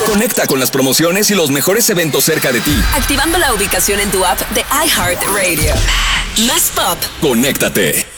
Conecta con las promociones y los mejores eventos cerca de ti. Activando la ubicación en tu app de iHeartRadio. Más pop. Conéctate.